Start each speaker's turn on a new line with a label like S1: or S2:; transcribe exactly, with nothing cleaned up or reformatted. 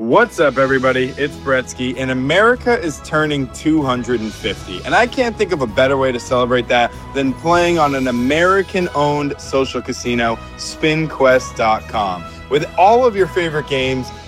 S1: What's up, everybody? It's Bretsky, and America is turning two hundred fifty. And I can't think of a better way to celebrate that than playing on an American-owned social casino, spin quest dot com. With all of your favorite games,